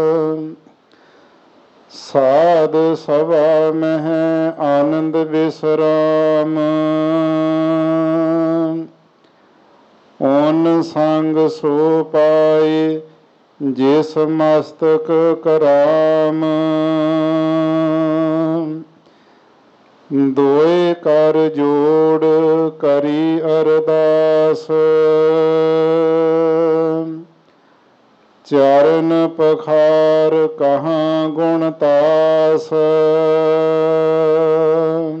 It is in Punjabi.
ਸਾਧ ਸਭਾ ਮਹਿ ਆਨੰਦ ਵਿਸਰਾਮ। ਓਨ ਸੰਗ ਸੋ ਪਾਏ ਜਿਸ ਮਸਤਕ ਕਰਾਮ। ਦੋਏ ਕਰ ਜੋੜ ਕਰੀ ਅਰਦਾਸ। ਚਰਨ ਪਖਾਰ ਕਹਾਂ ਗੁਣ ਤਾਸ।